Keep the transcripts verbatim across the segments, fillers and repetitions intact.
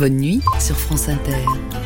Bonne nuit sur France Inter.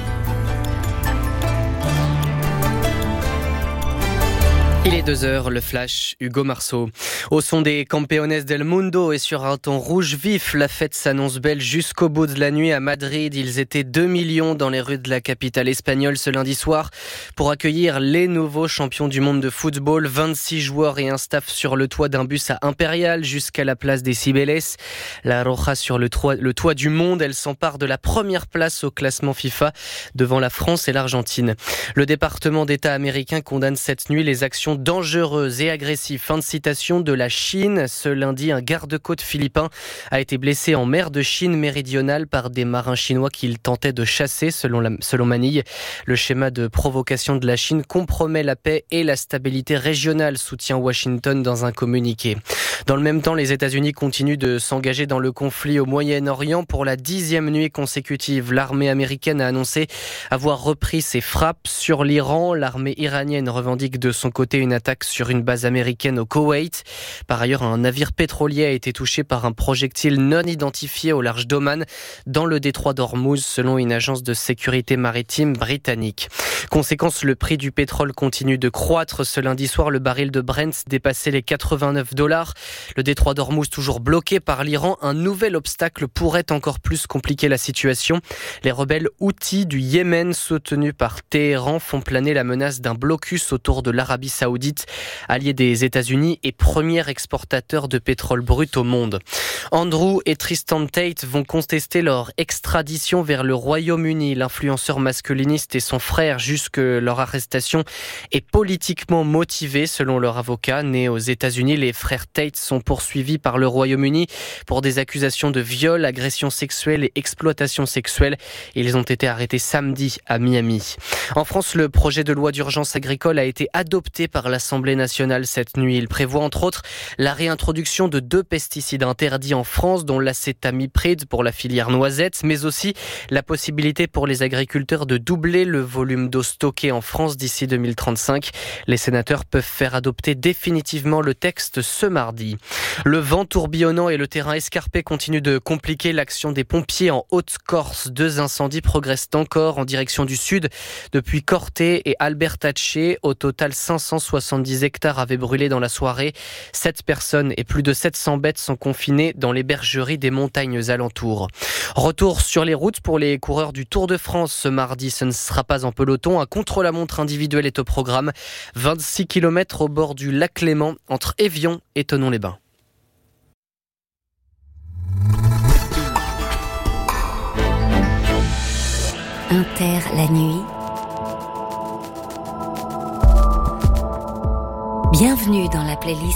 Il est deux heures, le flash, Hugo Marceau. Au son des Campeones del Mundo et sur un ton rouge vif, la fête s'annonce belle jusqu'au bout de la nuit à Madrid. Ils étaient deux millions dans les rues de la capitale espagnole ce lundi soir pour accueillir les nouveaux champions du monde de football. vingt-six joueurs et un staff sur le toit d'un bus à Impérial jusqu'à la place des Cibeles. La Roja sur le toit, le toit du monde, elle s'empare de la première place au classement FIFA devant la France et l'Argentine. Le département d'État américain condamne cette nuit les actions dangereuse et agressive. Fin de citation de la Chine. Ce lundi, un garde-côte philippin a été blessé en mer de Chine méridionale par des marins chinois qu'il tentait de chasser, selon, la, selon Manille. Le schéma de provocation de la Chine compromet la paix et la stabilité régionale, soutient Washington dans un communiqué. Dans le même temps, les États-Unis continuent de s'engager dans le conflit au Moyen-Orient pour la dixième nuit consécutive. L'armée américaine a annoncé avoir repris ses frappes sur l'Iran. L'armée iranienne revendique de son côté une attaque sur une base américaine au Koweït. Par ailleurs, un navire pétrolier a été touché par un projectile non identifié au large d'Oman dans le détroit d'Ormuz, selon une agence de sécurité maritime britannique. Conséquence, le prix du pétrole continue de croître. Ce lundi soir, le baril de Brent dépassait les quatre-vingt-neuf dollars. Le détroit d'Ormuz toujours bloqué par l'Iran. Un nouvel obstacle pourrait encore plus compliquer la situation. Les rebelles Houthis du Yémen, soutenus par Téhéran, font planer la menace d'un blocus autour de l'Arabie Saoudite, allié des États-Unis et premier exportateur de pétrole brut au monde. Andrew et Tristan Tate vont contester leur extradition vers le Royaume-Uni. L'influenceur masculiniste et son frère jugent que leur arrestation est politiquement motivée, selon leur avocat. Nés aux États-Unis, les frères Tate sont poursuivis par le Royaume-Uni pour des accusations de viol, agression sexuelle et exploitation sexuelle. Ils ont été arrêtés samedi à Miami. En France, le projet de loi d'urgence agricole a été adopté par l'Assemblée nationale cette nuit. Il prévoit entre autres la réintroduction de deux pesticides interdits en France, dont l'acétamipride pour la filière noisette, mais aussi la possibilité pour les agriculteurs de doubler le volume d'eau stocké en France d'ici deux mille trente-cinq. Les sénateurs peuvent faire adopter définitivement le texte ce mardi. Le vent tourbillonnant et le terrain escarpé continuent de compliquer l'action des pompiers en Haute-Corse. Deux incendies progressent encore en direction du sud depuis Corté et Albertacce. Au total, cinq cent soixante-dix hectares avaient brûlé dans la soirée. Sept personnes et plus de sept cents bêtes sont confinées dans les bergeries des montagnes alentours. Retour sur les routes pour les coureurs du Tour de France ce mardi. Ce ne sera pas en peloton. Un contre-la-montre individuel est au programme. vingt-six kilomètres au bord du lac Léman entre Évian et Thonon-les-Bains. Inter la nuit. Bienvenue dans la playlist